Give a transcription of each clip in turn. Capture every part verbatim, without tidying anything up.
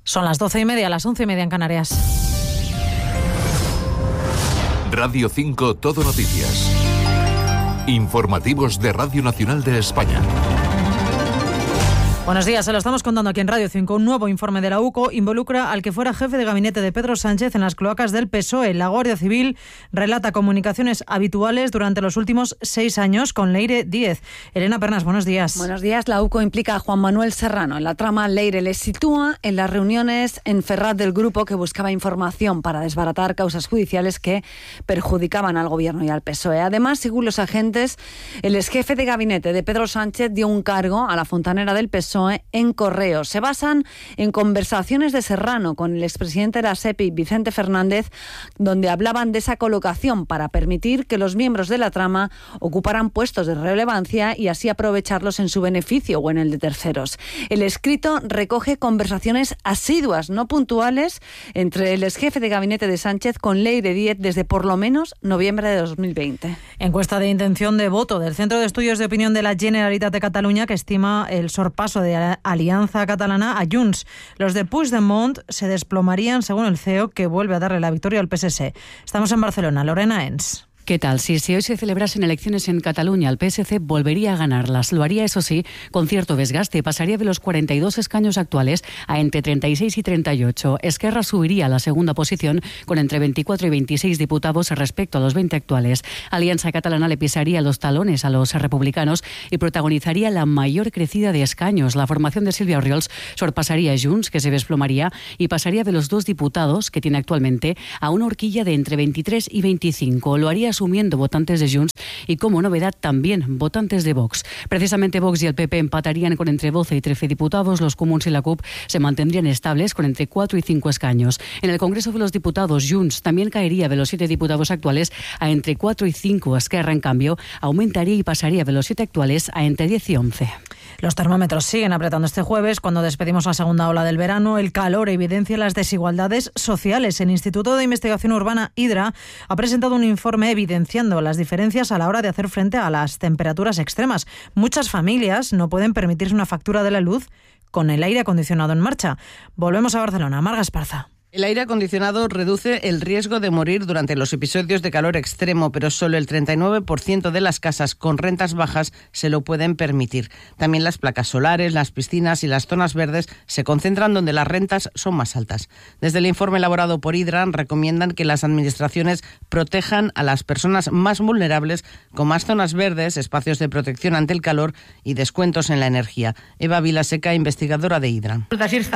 Son las doce y media, las once y media en Canarias. Radio cinco Todo Noticias. Informativos de Radio Nacional de España. Buenos días, se lo estamos contando aquí en Radio cinco. Un nuevo informe de la U C O involucra al que fuera jefe de gabinete de Pedro Sánchez en las cloacas del P S O E. La Guardia Civil relata comunicaciones habituales durante los últimos seis años con Leire Díez. Elena Pernas, buenos días. Buenos días. La U C O implica a Juan Manuel Serrano. En la trama, Leire les sitúa en las reuniones en Ferraz del grupo que buscaba información para desbaratar causas judiciales que perjudicaban al Gobierno y al P S O E. Además, según los agentes, el exjefe de gabinete de Pedro Sánchez dio un cargo a la fontanera del P S O E en correo. Se basan en conversaciones de Serrano con el expresidente de la SEPI, Vicente Fernández, donde hablaban de esa colocación para permitir que los miembros de la trama ocuparan puestos de relevancia y así aprovecharlos en su beneficio o en el de terceros. El escrito recoge conversaciones asiduas, no puntuales, entre el exjefe de gabinete de Sánchez con Leire Díez desde por lo menos noviembre de dos mil veinte. Encuesta de intención de voto del Centro de Estudios de Opinión de la Generalitat de Cataluña que estima el sorpaso de de Alianza Catalana a Junts. Los de Puigdemont se desplomarían, según el C E O, que vuelve a darle la victoria al P S C. Estamos en Barcelona. Lorena Ens. ¿Qué tal? Si, si hoy se celebrasen elecciones en Cataluña, el P S C volvería a ganarlas. Lo haría, eso sí, con cierto desgaste. Pasaría de los cuarenta y dos escaños actuales a entre treinta y seis y treinta y ocho. Esquerra subiría a la segunda posición con entre veinticuatro y veintiséis diputados respecto a los veinte actuales. Alianza Catalana le pisaría los talones a los republicanos y protagonizaría la mayor crecida de escaños. La formación de Sílvia Orriols sorpasaría a Junts, que se desplomaría, y pasaría de los dos diputados que tiene actualmente a una horquilla de entre veintitrés y veinticinco. Lo haría asumiendo votantes de Junts y, como novedad, también votantes de Vox. Precisamente Vox y el P P empatarían con entre doce y trece diputados. Los Comuns y la C U P se mantendrían estables con entre cuatro y cinco escaños. En el Congreso de los Diputados, Junts también caería de los siete diputados actuales a entre cuatro y cinco. Esquerra, en cambio, aumentaría y pasaría de los siete actuales a entre diez y once. Los termómetros siguen apretando este jueves. Cuando despedimos la segunda ola del verano, el calor evidencia las desigualdades sociales. El Instituto de Investigación Urbana, IDRA, ha presentado un informe evidenciando las diferencias a la hora de hacer frente a las temperaturas extremas. Muchas familias no pueden permitirse una factura de la luz con el aire acondicionado en marcha. Volvemos a Barcelona. Marga Esparza. El aire acondicionado reduce el riesgo de morir durante los episodios de calor extremo, pero solo el treinta y nueve por ciento de las casas con rentas bajas se lo pueden permitir. También las placas solares, las piscinas y las zonas verdes se concentran donde las rentas son más altas. Desde el informe elaborado por IDRA recomiendan que las administraciones protejan a las personas más vulnerables con más zonas verdes, espacios de protección ante el calor y descuentos en la energía. Eva Vilaseca, investigadora de IDRA.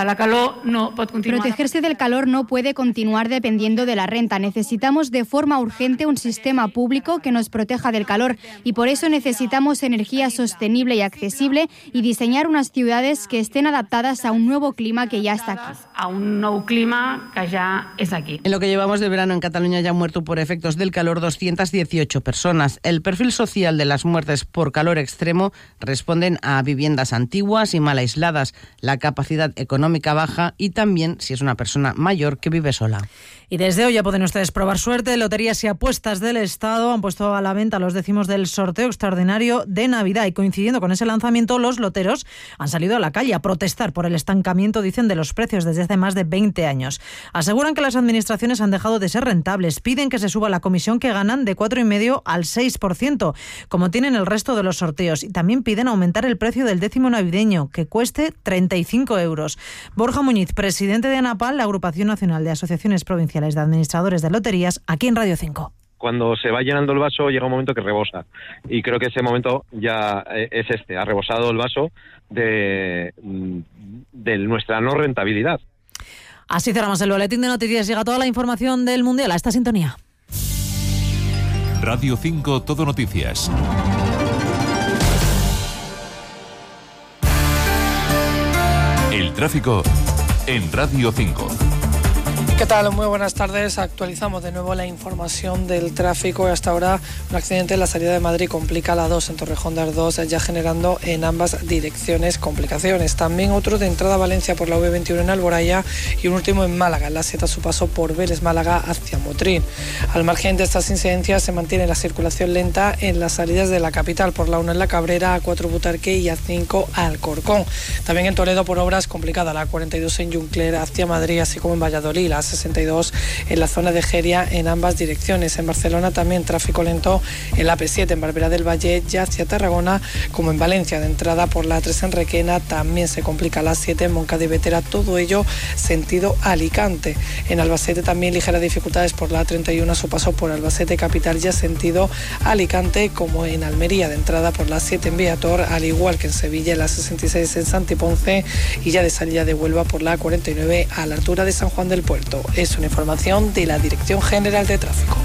Protegerse del calor no puede continuar dependiendo de la renta. Necesitamos de forma urgente un sistema público que nos proteja del calor y por eso necesitamos energía sostenible y accesible y diseñar unas ciudades que estén adaptadas a un nuevo clima que ya está aquí. A un nuevo clima que ya es aquí. En lo que llevamos de verano en Cataluña ya han muerto por efectos del calor doscientas dieciocho personas. El perfil social de las muertes por calor extremo responden a viviendas antiguas y mal aisladas, la capacidad económica baja y también si es una persona mayor que vive sola. Y desde hoy ya pueden ustedes probar suerte. Loterías y Apuestas del Estado han puesto a la venta los décimos del sorteo extraordinario de Navidad y coincidiendo con ese lanzamiento los loteros han salido a la calle a protestar por el estancamiento, dicen, de los precios desde hace más de veinte años. Aseguran que las administraciones han dejado de ser rentables, piden que se suba la comisión que ganan de cuatro coma cinco al seis por ciento, como tienen el resto de los sorteos, y también piden aumentar el precio del décimo navideño, que cueste treinta y cinco euros. Borja Muñiz, presidente de ANAPAL, la Agrupación Nacional de Asociaciones Provinciales de Administradores de Loterías, aquí en Radio cinco. Cuando se va llenando el vaso llega un momento que rebosa y creo que ese momento ya es este, ha rebosado el vaso de, de nuestra no rentabilidad. Así cerramos el boletín de noticias. Llega toda la información del Mundial a esta sintonía. Radio cinco Todo Noticias. El tráfico en Radio cinco. ¿Qué tal? Muy buenas tardes. Actualizamos de nuevo la información del tráfico. Hasta ahora un accidente en la salida de Madrid complica la dos en Torrejón de Ardoz, ya generando en ambas direcciones complicaciones. También otro de entrada a Valencia por la U veintiuno en Alboraya y un último en Málaga, en la siete a su paso por Vélez Málaga hacia Motril. Al margen de estas incidencias se mantiene la circulación lenta en las salidas de la capital, por la uno en La Cabrera, A cuatro Butarque y A cinco Alcorcón. También en Toledo por obras complicada, la cuarenta y dos en Juncler hacia Madrid, así como en Valladolid, la sesenta y dos en la zona de Geria en ambas direcciones. En Barcelona también tráfico lento en la A P siete en Barberá del Valle ya hacia Tarragona, como en Valencia de entrada por la A tres en Requena. También se complica la A siete en Moncada y Vetera, todo ello sentido Alicante. En Albacete también ligeras dificultades por la A treinta y uno a su paso por Albacete capital ya sentido Alicante, como en Almería de entrada por la A siete en Viator, al igual que en Sevilla en la sesenta y seis en Santiponce y ya de salida de Huelva por la A cuarenta y nueve a la altura de San Juan del Puerto. Es una información de la Dirección General de Tráfico.